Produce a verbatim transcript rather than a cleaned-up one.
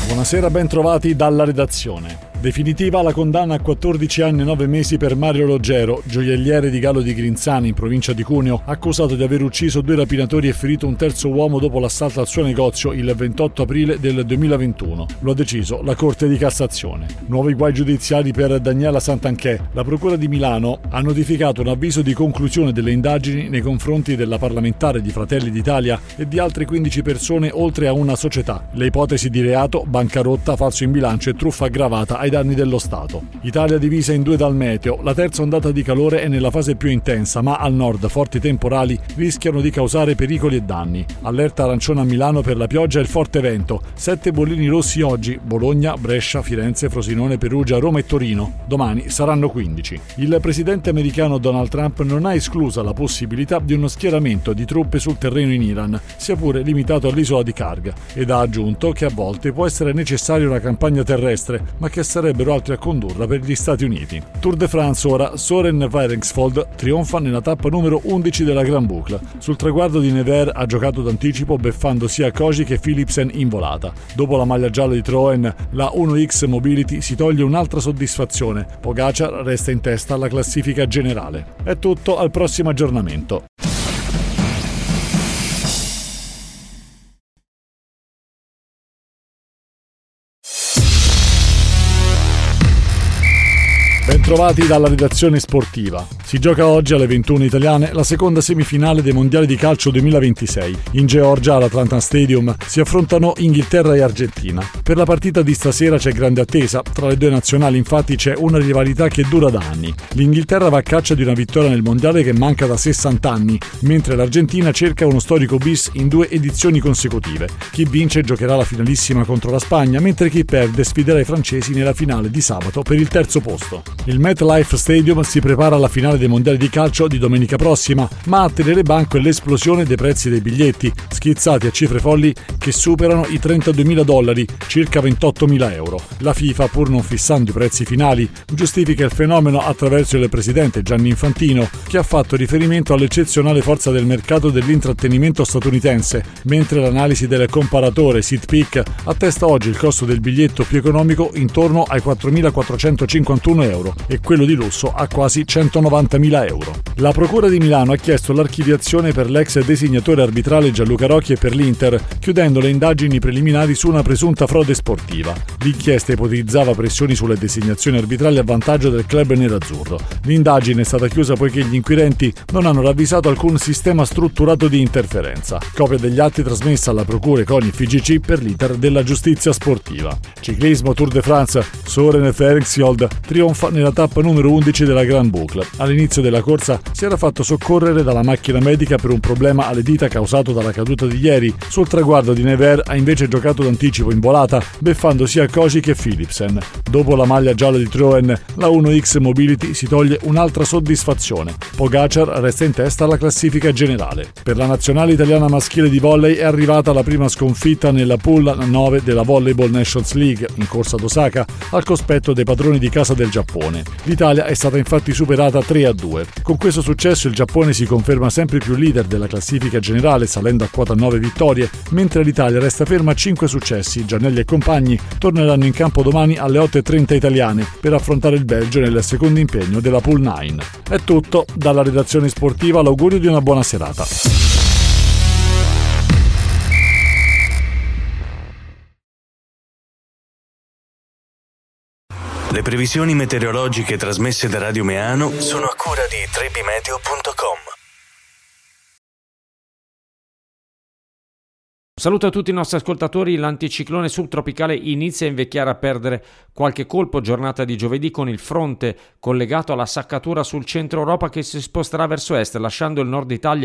Buonasera, ben trovati dalla redazione. Definitiva la condanna a quattordici anni e nove mesi per Mario Logero, gioielliere di Gallo di Grinzani in provincia di Cuneo, accusato di aver ucciso due rapinatori e ferito un terzo uomo dopo l'assalto al suo negozio il ventotto aprile del duemilaventuno. Lo ha deciso la Corte di Cassazione. Nuovi guai giudiziari per Daniela Santanchè. La Procura di Milano ha notificato un avviso di conclusione delle indagini nei confronti della parlamentare di Fratelli d'Italia e di altre quindici persone oltre a una società. Le ipotesi di reato: bancarotta, falso in bilancio e truffa aggravata ai danni dello Stato. Italia divisa in due dal meteo. La terza ondata di calore è nella fase più intensa, ma al nord forti temporali rischiano di causare pericoli e danni. Allerta arancione a Milano per la pioggia e il forte vento. Sette bollini rossi oggi: Bologna, Brescia, Firenze, Frosinone, Perugia, Roma e Torino. Domani saranno quindici. Il presidente americano Donald Trump non ha esclusa la possibilità di uno schieramento di truppe sul terreno in Iran, sia pure limitato all'isola di Karg, ed ha aggiunto che a volte può essere necessaria una campagna terrestre, ma che sarebbero altri a condurla per gli Stati Uniti. Tour de France ora. Søren Weiringsfold trionfa nella tappa numero undici della Grand Boucle. Sul traguardo di Nevers ha giocato d'anticipo beffando sia Koji che Philipsen in volata. Dopo la maglia gialla di Troen, la uno X Mobility si toglie un'altra soddisfazione. Pogacar resta in testa alla classifica generale. È tutto, al prossimo aggiornamento. Bentrovati dalla redazione sportiva. Si gioca oggi alle ventuno italiane la seconda semifinale dei mondiali di calcio duemilaventisei. In Georgia, all'Atlanta Stadium, si affrontano Inghilterra e Argentina. Per la partita di stasera c'è grande attesa. Tra le due nazionali infatti c'è una rivalità che dura da anni. L'Inghilterra va a caccia di una vittoria nel mondiale che manca da sessanta anni, mentre l'Argentina cerca uno storico bis in due edizioni consecutive. Chi vince giocherà la finalissima contro la Spagna, mentre chi perde sfiderà i francesi nella finale di sabato per il terzo posto. Il MetLife Stadium si prepara alla finale dei mondiali di calcio di domenica prossima, ma a tenere banco è l'esplosione dei prezzi dei biglietti, schizzati a cifre folli che superano i trentaduemila dollari, circa ventottomila euro. La FIFA, pur non fissando i prezzi finali, giustifica il fenomeno attraverso il presidente Gianni Infantino, che ha fatto riferimento all'eccezionale forza del mercato dell'intrattenimento statunitense, mentre l'analisi del comparatore SeatPeak attesta oggi il costo del biglietto più economico intorno ai quattromilaquattrocentocinquantuno euro e quello di lusso a quasi centonovantamila euro. La Procura di Milano ha chiesto l'archiviazione per l'ex designatore arbitrale Gianluca Rocchi e per l'Inter, chiudendo le indagini preliminari su una presunta frode sportiva. L'inchiesta ipotizzava pressioni sulle designazioni arbitrali a vantaggio del club nerazzurro. L'indagine è stata chiusa poiché gli inquirenti non hanno ravvisato alcun sistema strutturato di interferenza. Copia degli atti trasmessa alla Procura con il F G C per l'iter della giustizia sportiva. Ciclismo. Tour de France. Søren Weiringsfold trionfa nella tappa numero undici della Grand Boucle. All'inizio della corsa si era fatto soccorrere dalla macchina medica per un problema alle dita causato dalla caduta di ieri. Sul traguardo di Nevers ha invece giocato d'anticipo in volata, beffando sia Koji che Philipsen. Dopo la maglia gialla di Troen, la uno X Mobility si toglie un'altra soddisfazione. Pogacar resta in testa alla classifica generale. Per la nazionale italiana maschile di volley è arrivata la prima sconfitta nella pool nove della Volleyball Nations League in corsa ad Osaka, al cospetto dei padroni di casa del Giappone. L'Italia è stata infatti superata tre a due. Con questo successo il Giappone si conferma sempre più leader della classifica generale, salendo a quota nove vittorie, mentre l'Italia resta ferma a cinque successi. Giannelli e compagni torneranno in campo domani alle otto e trenta italiane per affrontare il Belgio nel secondo impegno della Pool nove. È tutto, dalla redazione sportiva l'augurio di una buona serata. Le previsioni meteorologiche trasmesse da Radio Meano sono a cura di trebimeteo punto com. Saluto a tutti i nostri ascoltatori. L'anticiclone subtropicale inizia a invecchiare, a perdere qualche colpo giornata di giovedì con il fronte collegato alla saccatura sul centro Europa che si sposterà verso est, lasciando il nord Italia